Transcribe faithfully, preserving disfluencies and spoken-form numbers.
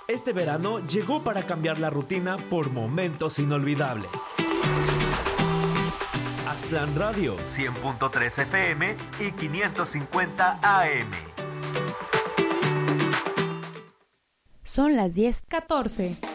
Este verano llegó para cambiar la rutina por momentos inolvidables. Aztlán Radio, cien punto tres F M y quinientos cincuenta A M. Son las diez catorce.